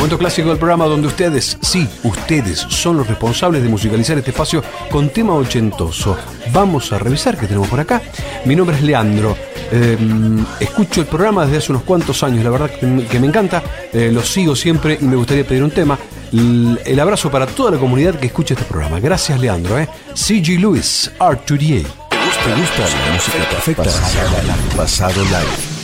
Momento clásico del programa donde ustedes, sí, ustedes son los responsables de musicalizar este espacio con tema ochentoso. Vamos a revisar qué tenemos por acá. Mi nombre es Leandro. Escucho el programa desde hace unos cuantos años, la verdad que me encanta. Lo sigo siempre y me gustaría pedir un tema. El abrazo para toda la comunidad que escucha este programa. Gracias, Leandro. C.G. Lewis, R2D8. ¿Te gusta la música perfecta? Pasado Live.